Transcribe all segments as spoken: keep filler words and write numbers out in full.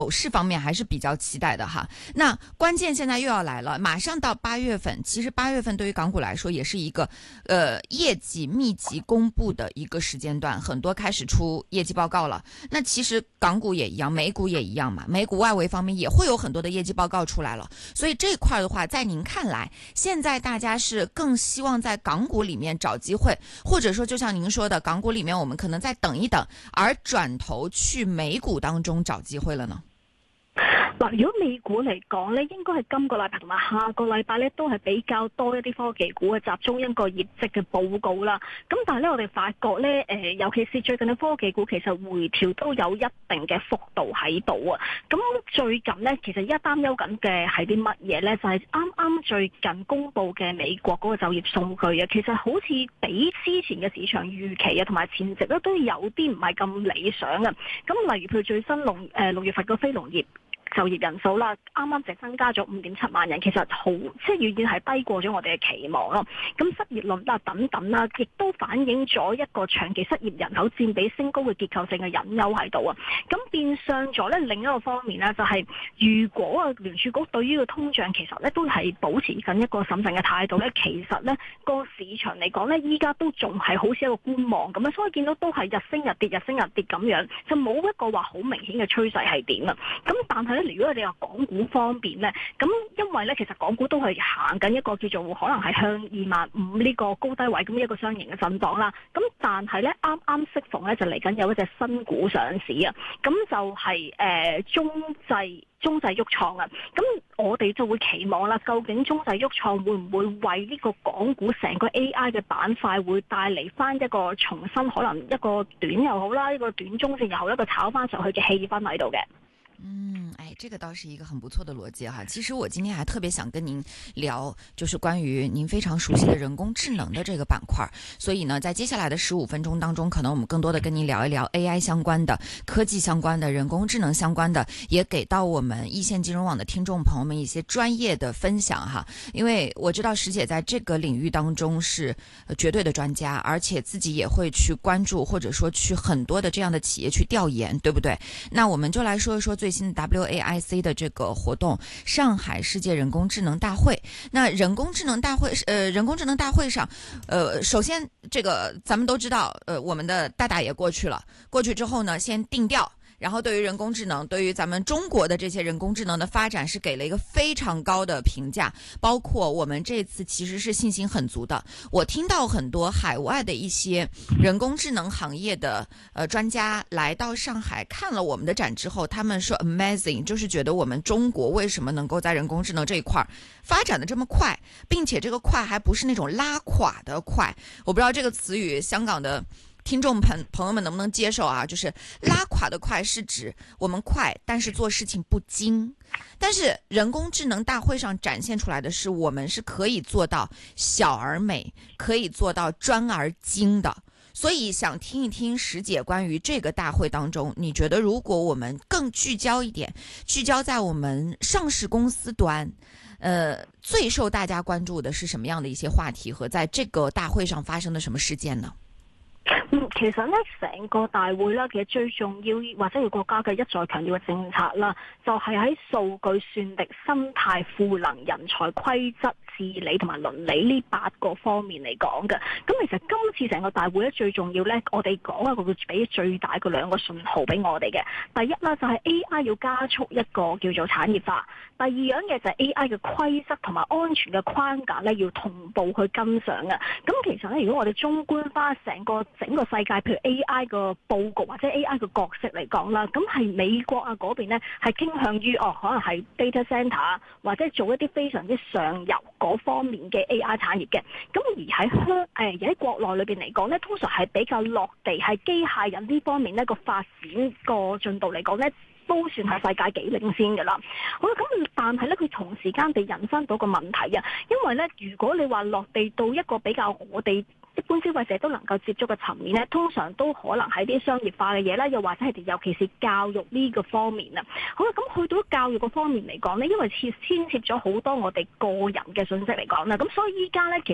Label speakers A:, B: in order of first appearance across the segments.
A: 走势方面还是比较期待的哈。那关键现在又要来了，马上到八月份，其实八月份对于港股来说也是一个呃业绩密集公布的一个时间段，很多开始出业绩报告了。那其实港股也一样，美股也一样嘛，美股外围方面也会有很多的业绩报告出来了。所以这块的话，在您看来，现在大家是更希望在港股里面找机会，或者说就像您说的，港股里面我们可能再等一等，而轉頭去美股當中找機會了呢？
B: 嗱，如果美股嚟講咧，應該係今個禮拜同埋下個禮拜咧，都係比較多一啲科技股嘅集中一個業績嘅報告啦。咁但係咧，我哋發覺咧，誒，尤其是最近嘅科技股，其實回調都有一定嘅幅度喺度啊。咁最近咧，其實一擔憂緊嘅係啲乜嘢咧？就係啱啱最近公布嘅美國嗰個就業數據啊，其實好似比之前嘅市場預期啊，同埋前值咧都有啲唔係咁理想啊。咁例如譬如最新六誒六月份個非農業就業人數啦，啱啱就增加咗五點七萬人，其實好即係遠遠係低過咗我哋嘅期望咯。咁失業率啦等等啦，亦都反映咗一個長期失業人口佔比升高嘅結構性嘅隱憂喺度啊。咁變相咗咧，另一個方面咧就係、是，如果啊聯儲局對於個通脹其實咧都係保持緊一個審慎嘅態度咧，其實咧個市場嚟講咧，依家都仲係好似一個觀望咁樣，所以見到都係日升日跌，日升日跌咁樣，就冇一個話好明顯嘅趨勢係點啊。咁但係咧。如果你話港股方面咧，咁因為咧其實港股都係行緊一個叫做可能係向二萬五呢個高低位咁一個雙型嘅震盪啦。咁但係咧啱啱適逢咧就嚟緊有一隻新股上市啊，咁就係、是、誒、呃、中製中製鬱創啊。咁我哋就會期望啦，究竟中製鬱創會唔會為呢個港股成個 A I 嘅板塊會帶嚟翻一個重新可能一個短又好啦，一個短中線又好，一個炒翻上去嘅氣氛喺度嘅。
A: 嗯，哎，这个倒是一个很不错的逻辑哈。其实我今天还特别想跟您聊，就是关于您非常熟悉的人工智能的这个板块。所以呢，在接下来的十五分钟当中，可能我们更多的跟您聊一聊 A I 相关的、科技相关的、人工智能相关的，也给到我们一线金融网的听众朋友们一些专业的分享哈。因为我知道石姐在这个领域当中是绝对的专家，而且自己也会去关注，或者说去很多的这样的企业去调研，对不对？那我们就来说一说最新的 W A I C 的这个活动，上海世界人工智能大会。那人工智能大会，呃，人工智能大会上，呃，首先这个咱们都知道，呃，我们的大大也过去了，过去之后呢，先定调。然后对于人工智能，对于咱们中国的这些人工智能的发展是给了一个非常高的评价，包括我们这次其实是信心很足的。我听到很多海外的一些人工智能行业的呃专家来到上海看了我们的展之后，他们说 amazing， 就是觉得我们中国为什么能够在人工智能这一块发展的这么快，并且这个快还不是那种拉垮的快。我不知道这个词语香港的听众朋朋友们能不能接受啊？就是拉垮的快是指我们快，但是做事情不精。但是人工智能大会上展现出来的是，我们是可以做到小而美，可以做到专而精的。所以想听一听石姐关于这个大会当中，你觉得如果我们更聚焦一点，聚焦在我们上市公司端，呃，最受大家关注的是什么样的一些话题，和在這個大會上發生的什麼事件呢？
B: 嗯，其實咧，成個大會啦，其實最重要或者係國家嘅一再強調嘅政策啦，就係喺數據、算力、生態、賦能、人才、規則、治理同埋倫理呢八個方面嚟講嘅。咁其實今次成個大會咧，最重要咧，我哋講啊，佢會俾最大嘅兩個信號俾我哋嘅。第一啦，就係 A I 要加速一個叫做產業化；第二樣嘢就係 A I 嘅規則同埋安全嘅框架咧，要同步去跟上嘅。咁其實咧，如果我哋綜觀翻成個整個世界，譬如 A I 個佈局或者 A I 個角色嚟講啦，咁係美國啊嗰邊咧係傾向於哦，可能係 data center 或者做一啲非常之上游嗰方面嘅 A I 產業嘅。咁而喺香誒而喺國內裏邊嚟講咧，通常係比較落地，係機械人呢方面咧個發展個進度嚟講咧，都算係世界幾領先㗎啦。好啦，咁但係咧，佢同時間地引申到個問題啊，因為咧，如果你話落地到一個比較我哋一般消費者都能夠接觸嘅層面咧，通常都可能係啲商業化嘅嘢啦，又或者係尤其是教育呢個方面啊。好啦，咁去到教育個方面嚟講咧，因為牽牽涉咗好多我哋個人嘅信息嚟講啦，咁所以依家咧其實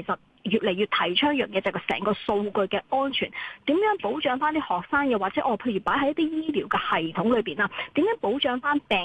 B: 越嚟越提倡一樣嘢，就係成個數據嘅安全，點樣保障翻啲學生，又或者我譬如擺喺一啲醫療嘅系統裏邊啊，點樣保障翻病